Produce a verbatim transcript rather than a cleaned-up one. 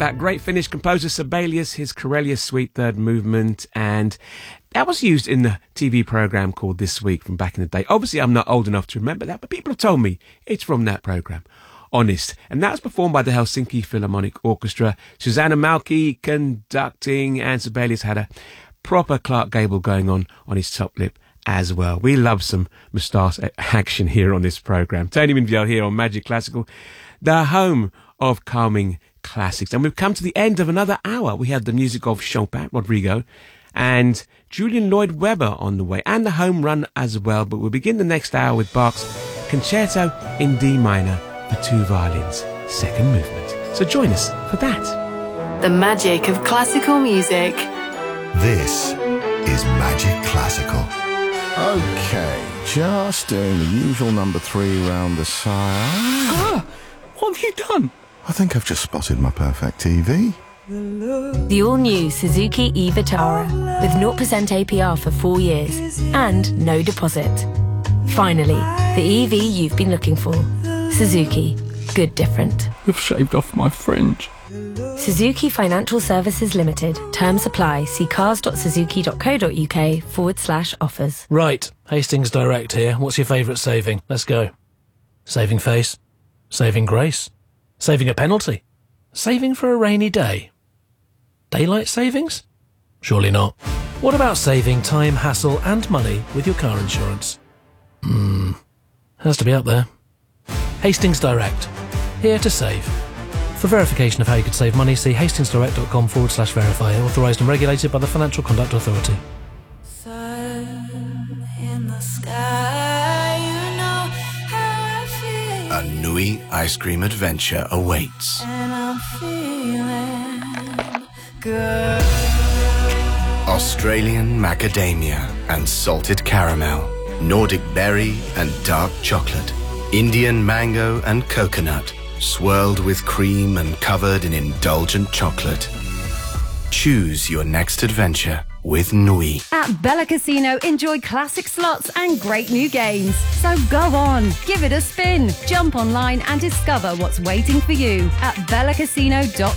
that great Finnish composer Sibelius, his Karelia Suite third movement, and that was used in the T V programme called This Week from back in the day. Obviously, I'm not old enough to remember that, but people have told me it's from that programme. Honest. And that was performed by the Helsinki Philharmonic Orchestra. Susanna Malki conducting, and Sibelius had a proper Clark Gable going on on his top lip as well. We love some moustache action here on this programme. Tony Minfield here on Magic Classical, the home of calming classics. And we've come to the end of another hour. We have the music of Chopin, Rodrigo, and Julian Lloyd Webber on the way, and the home run as well. But we'll begin the next hour with Bach's Concerto in D minor for two violins, second movement. So join us for that. The magic of classical music. This is Magic Classical. Okay, just doing the usual number three round the sire. Ah, what have you done? I think I've just spotted my perfect T V. The all-new Suzuki e-Vitara with zero percent A P R for four years and no deposit. Finally, the E V you've been looking for. Suzuki. Good different. You've shaved off my fringe. Suzuki Financial Services Limited. Terms apply. See cars.suzuki.co.uk forward slash offers. Right, Hastings Direct here. What's your favourite saving? Let's go. Saving face. Saving grace. Saving a penalty. Saving for a rainy day. Daylight savings? Surely not. What about saving time, hassle and money with your car insurance? Hmm, has to be up there. Hastings Direct. Here to save. For verification of how you could save money, see hastingsdirect.com forward slash verify. Authorised and regulated by the Financial Conduct Authority. Sun in the sky, you know how I feel. A Nui ice cream adventure awaits. And I'm feeling good. Australian macadamia and salted caramel. Nordic berry and dark chocolate. Indian mango and coconut. Swirled with cream and covered in indulgent chocolate. Choose your next adventure with Nui. At Bella Casino, enjoy classic slots and great new games. So go on, give it a spin. Jump online and discover what's waiting for you at bella casino dot